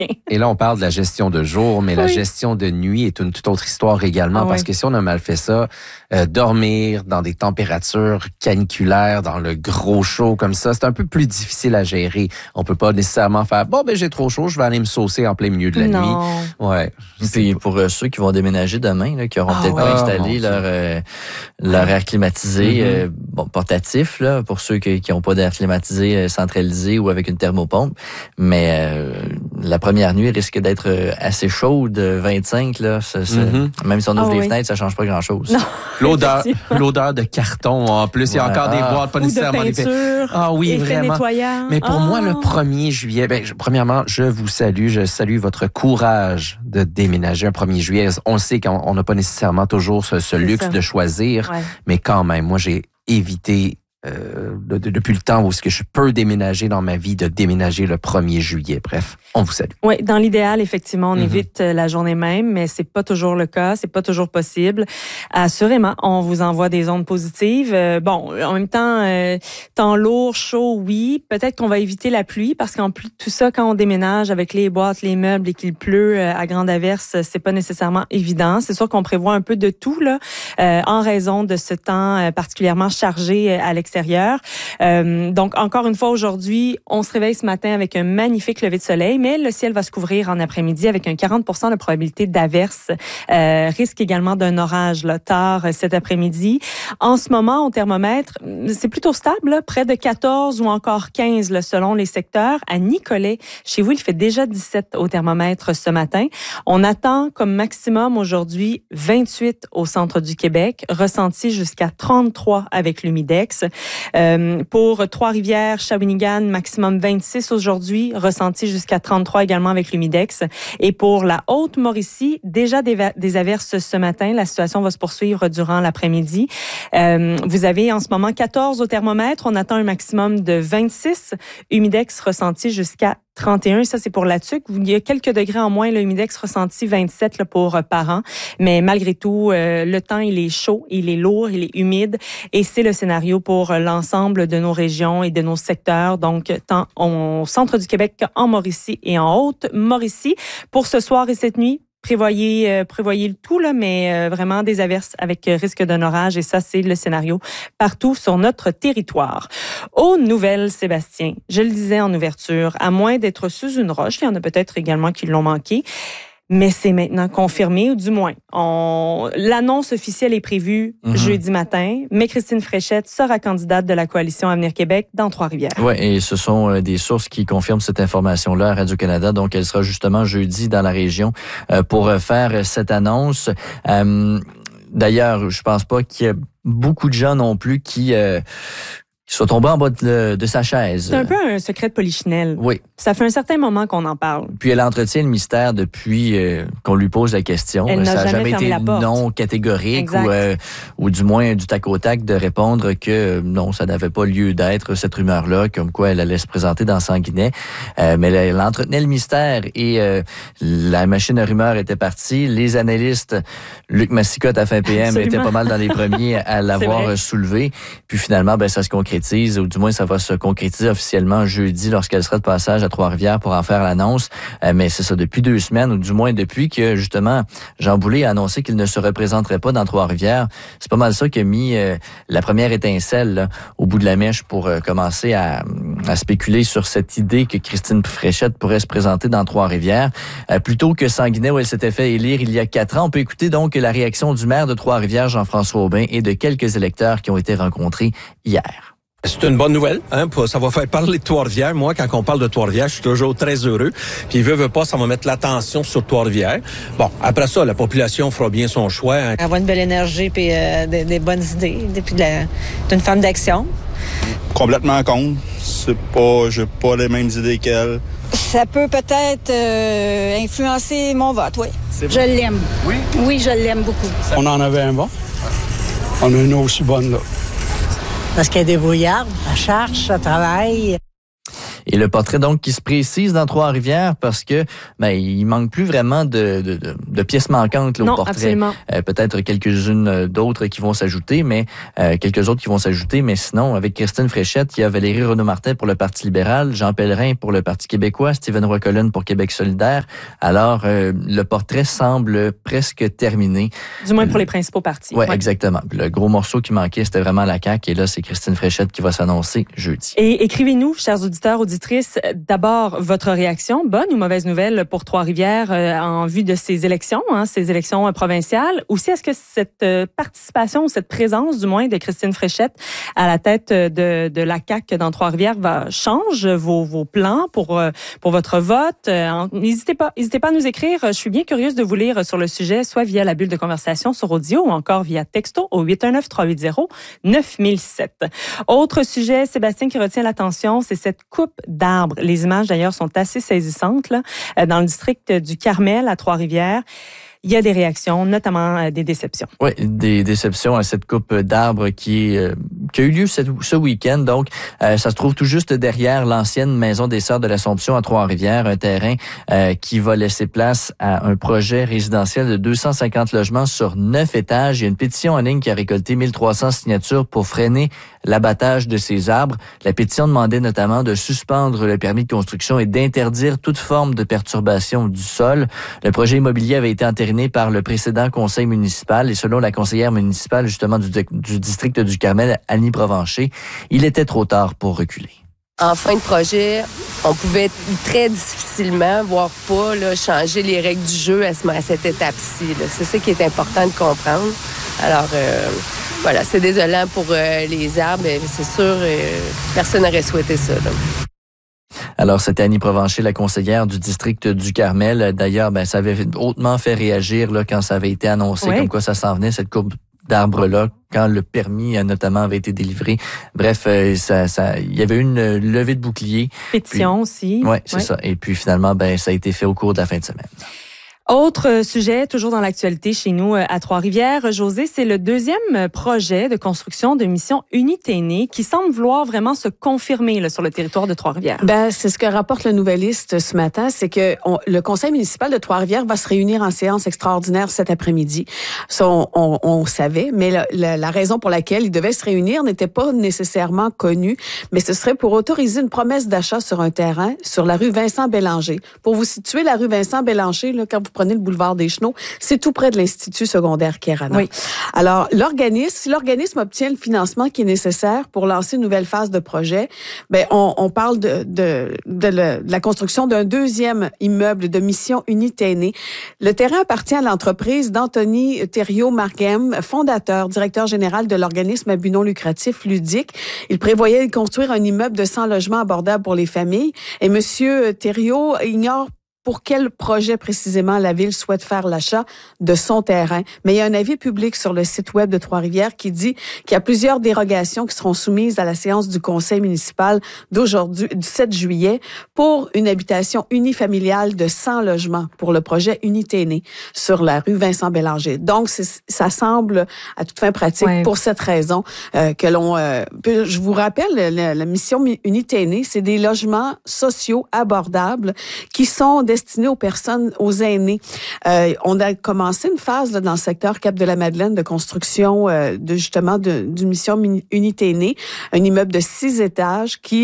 Et là, on parle de la gestion de jour, mais la gestion de nuit est une toute autre histoire également, parce que si on a mal fait ça, dormir dans des températures caniculaires, dans le gros chaud comme ça, c'est un peu plus difficile à gérer. On peut pas nécessairement faire, j'ai trop chaud, je vais aller me saucer en plein milieu de la nuit. Ouais. Puis pour ceux qui vont déménager demain, là, qui auront peut-être pas installé leur air climatisé portatif, là, pour ceux qui n'ont pas d'air climatisé centralisé ou avec une thermopompe. Mais la première nuit risque d'être assez chaude, 25, là. Même si on ouvre les fenêtres, ça change pas grand-chose. L'odeur de carton, en plus. Il y a encore des boîtes, pas nécessairement des peinture, vraiment. Nettoyant. Mais pour moi, le 1er juillet, premièrement, je vous salue. Je salue votre courage de déménager un 1er juillet. On sait qu'on n'a pas nécessairement toujours ce luxe de choisir, mais quand même, moi, j'ai évité depuis le temps où est-ce que je peux déménager dans ma vie, de déménager le 1er juillet. Bref, on vous salue. Oui, dans l'idéal, effectivement, on évite la journée même, mais c'est pas toujours le cas, c'est pas toujours possible. Assurément, on vous envoie des ondes positives. En même temps, temps lourd, chaud, oui. Peut-être qu'on va éviter la pluie, parce qu'en plus de tout ça, quand on déménage avec les boîtes, les meubles et qu'il pleut à grande averse, c'est pas nécessairement évident. C'est sûr qu'on prévoit un peu de tout, là, en raison de ce temps particulièrement chargé à l'extérieur. Donc, encore une fois, aujourd'hui, on se réveille ce matin avec un magnifique lever de soleil, mais le ciel va se couvrir en après-midi avec un 40% de probabilité d'averse. Risque également d'un orage là, tard cet après-midi. En ce moment, au thermomètre, c'est plutôt stable, là, près de 14 ou encore 15 là, selon les secteurs. À Nicolet, chez vous, il fait déjà 17 au thermomètre ce matin. On attend comme maximum aujourd'hui 28 au centre du Québec, ressenti jusqu'à 33 avec l'humidex. Pour Trois-Rivières, Shawinigan, maximum 26 aujourd'hui, ressenti jusqu'à 33 également avec l'humidex. Et pour la Haute-Mauricie, déjà des averses ce matin. La situation va se poursuivre durant l'après-midi. Vous avez en ce moment 14 au thermomètre. On attend un maximum de 26. Humidex ressenti jusqu'à 31, ça c'est pour la Tuque. Il y a quelques degrés en moins, le humidex ressenti 27 là, pour par an. Mais malgré tout, le temps, il est chaud, il est lourd, il est humide. Et c'est le scénario pour l'ensemble de nos régions et de nos secteurs. Donc, tant au centre du Québec qu'en Mauricie et en Haute-Mauricie. Pour ce soir et cette nuit, prévoyez le tout, là, mais vraiment des averses avec risque d'un orage, et ça, c'est le scénario partout sur notre territoire. Aux nouvelles, Sébastien, je le disais en ouverture, à moins d'être sous une roche, il y en a peut-être également qui l'ont manqué, mais c'est maintenant confirmé, ou du moins, l'annonce officielle est prévue jeudi matin, mais Christine Fréchette sera candidate de la Coalition Avenir Québec dans Trois-Rivières. Oui, et ce sont des sources qui confirment cette information-là à Radio-Canada, donc elle sera justement jeudi dans la région pour faire cette annonce. D'ailleurs, je pense pas qu'il y ait beaucoup de gens non plus qui soit tombé en bas de sa chaise. C'est un peu un secret de polichinelle. Oui. Ça fait un certain moment qu'on en parle. Puis elle entretient le mystère depuis qu'on lui pose la question. Elle ça n'a jamais été non catégorique ou du moins du tac au tac de répondre que non, ça n'avait pas lieu d'être, cette rumeur-là, comme quoi elle allait se présenter dans Sanguinet. Mais elle entretenait le mystère et la machine à rumeurs était partie. Les analystes, Luc Massicotte à fin PM était pas mal dans les premiers à l'avoir soulevé. Puis finalement, ça se concrétise, ou du moins ça va se concrétiser officiellement jeudi lorsqu'elle sera de passage à Trois-Rivières pour en faire l'annonce. Mais c'est ça, depuis 2 semaines, ou du moins depuis que, justement, Jean Boulet a annoncé qu'il ne se représenterait pas dans Trois-Rivières. C'est pas mal ça qui a mis la première étincelle là, au bout de la mèche pour commencer à spéculer sur cette idée que Christine Fréchette pourrait se présenter dans Trois-Rivières. Plutôt que Sanguinet, où elle s'était fait élire il y a 4 ans. On peut écouter donc la réaction du maire de Trois-Rivières, Jean-François Aubin, et de quelques électeurs qui ont été rencontrés hier. C'est une bonne nouvelle, ça va faire parler de Trois-Rivières. Moi, quand on parle de Trois-Rivières, je suis toujours très heureux. Puis veut pas, ça va mettre l'attention sur Trois-Rivières. Bon, après ça, la population fera bien son choix. Avoir une belle énergie puis des bonnes idées, puis d'une femme d'action. Complètement contre. J'ai pas les mêmes idées qu'elle. Ça peut peut-être influencer mon vote, oui. Je l'aime. Oui? Oui, je l'aime beaucoup. On en avait un bon. On a une aussi bonne là. Parce qu'elle est débrouillarde, elle cherche, elle travaille. Et le portrait donc qui se précise dans Trois-Rivières parce que il manque plus vraiment de pièces manquantes là, au portrait. Absolument. Peut-être quelques-unes d'autres qui vont s'ajouter, mais quelques autres qui vont s'ajouter, mais sinon avec Christine Fréchette, il y a Valérie Renaud-Martin pour le Parti libéral, Jean Pellerin pour le Parti québécois, Stephen Roy-Collen pour Québec solidaire. Alors le portrait semble presque terminé. Du moins pour les principaux partis. Oui, exactement. Le gros morceau qui manquait, c'était vraiment la CAQ et là c'est Christine Fréchette qui va s'annoncer jeudi. Et écrivez-nous, chers auditeurs, auditrices, d'abord votre réaction, bonne ou mauvaise nouvelle pour Trois-Rivières en vue de ces élections provinciales. Aussi, est-ce que cette participation, cette présence du moins de Christine Fréchette à la tête de la CAQ dans Trois-Rivières change vos plans pour votre vote? N'hésitez pas à nous écrire. Je suis bien curieuse de vous lire sur le sujet, soit via la bulle de conversation sur audio ou encore via texto au 819-380-9007. Autre sujet, Sébastien, qui retient l'attention, c'est cette coupe d'arbres. Les images, d'ailleurs, sont assez saisissantes là, dans le district du Carmel à Trois-Rivières. Il y a des réactions, notamment des déceptions. Oui, des déceptions à cette coupe d'arbres qui a eu lieu ce week-end. Donc, ça se trouve tout juste derrière l'ancienne Maison des Sœurs de l'Assomption à Trois-Rivières, un terrain qui va laisser place à un projet résidentiel de 250 logements sur 9 étages. Il y a une pétition en ligne qui a récolté 1300 signatures pour freiner l'abattage de ces arbres. La pétition demandait notamment de suspendre le permis de construction et d'interdire toute forme de perturbation du sol. Le projet immobilier avait été entériné par le précédent conseil municipal et selon la conseillère municipale justement du district du Carmel, Annie Provencher, il était trop tard pour reculer. En fin de projet, on pouvait très difficilement, voire pas, là, changer les règles du jeu à cette étape-ci. Là. C'est ça qui est important de comprendre. Alors, voilà, c'est désolant pour les arbres, mais c'est sûr, personne n'aurait souhaité ça. Là. Alors, c'était Annie Provencher, la conseillère du district du Carmel. D'ailleurs, ça avait hautement fait réagir là, quand ça avait été annoncé, comme quoi ça s'en venait, cette coupe d'arbres-là, quand le permis notamment avait été délivré. Bref, il y avait une levée de bouclier. Pétition aussi. Oui, c'est ça. Et puis finalement, ça a été fait au cours de la fin de semaine. Autre sujet, toujours dans l'actualité chez nous à Trois-Rivières, Josée, c'est le deuxième projet de construction de mission Unité qui semble vouloir vraiment se confirmer là, sur le territoire de Trois-Rivières. C'est ce que rapporte le Nouvelliste ce matin, c'est que le conseil municipal de Trois-Rivières va se réunir en séance extraordinaire cet après-midi. Ça, on savait, mais la raison pour laquelle il devait se réunir n'était pas nécessairement connue, mais ce serait pour autoriser une promesse d'achat sur un terrain sur la rue Vincent-Bélanger. Pour vous situer, la rue Vincent-Bélanger, là, quand vous prenez le boulevard des Chenaux, c'est tout près de l'Institut secondaire Kérana. Oui. Alors, si l'organisme obtient le financement qui est nécessaire pour lancer une nouvelle phase de projet, on parle de la construction d'un deuxième immeuble de mission Unité. Le terrain appartient à l'entreprise d'Anthony Thériault-Marghem, fondateur, directeur général de l'organisme à but non lucratif Ludique. Il prévoyait de construire un immeuble de 100 logements abordables pour les familles. Et Monsieur Thériault ignore pour quel projet précisément la Ville souhaite faire l'achat de son terrain. Mais il y a un avis public sur le site web de Trois-Rivières qui dit qu'il y a plusieurs dérogations qui seront soumises à la séance du conseil municipal d'aujourd'hui, du 7 juillet, pour une habitation unifamiliale de 100 logements pour le projet Unité sur la rue Vincent-Bélanger. Donc, ça semble à toute fin pratique pour cette raison que l'on... je vous rappelle, la mission Unité, c'est des logements sociaux abordables qui sont destinés aux personnes, aux aînés. On a commencé une phase là, dans le secteur Cap-de-la-Madeleine de construction d'une mission Unité, un immeuble de 6 étages qui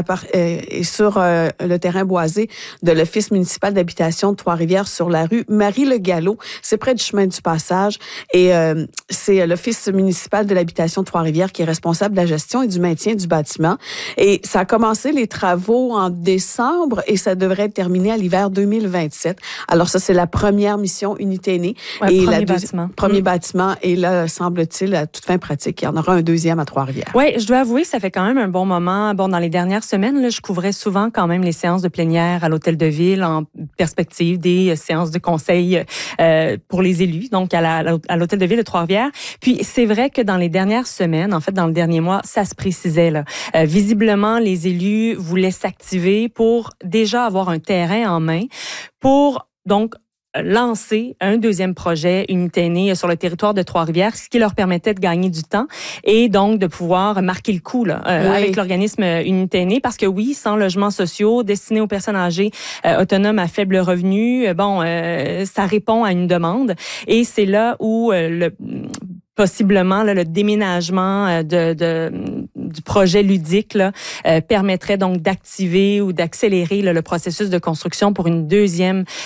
est sur le terrain boisé de l'Office municipal d'habitation de Trois-Rivières sur la rue Marie-le-Gallo. C'est près du chemin du Passage et c'est l'Office municipal de l'habitation de Trois-Rivières qui est responsable de la gestion et du maintien du bâtiment. Et ça a commencé les travaux en décembre et ça devrait être terminé à l'hiver 2027. Alors ça, c'est la première mission Unité. Et premier bâtiment. Et là, semble-t-il, à toute fin pratique, il y en aura un deuxième à Trois-Rivières. Oui, je dois avouer que ça fait quand même un bon moment. Bon, dans les dernières semaines, là, je couvrais souvent quand même les séances de plénière à l'Hôtel de Ville en perspective des séances de conseil pour les élus, donc à l'Hôtel de Ville de Trois-Rivières. Puis c'est vrai que dans les dernières semaines, en fait, dans le dernier mois, ça se précisait. Là. Visiblement, les élus voulaient s'activer pour déjà avoir un terrain en main pour donc lancé un deuxième projet Unité Aînée sur le territoire de Trois-Rivières, ce qui leur permettait de gagner du temps et donc de pouvoir marquer le coup là, avec l'organisme Unité Aînée, parce que oui, sans logements sociaux destinés aux personnes âgées autonomes à faible revenu, ça répond à une demande et c'est là où possiblement le déménagement du projet ludique là, permettrait donc d'activer ou d'accélérer le processus de construction pour une deuxième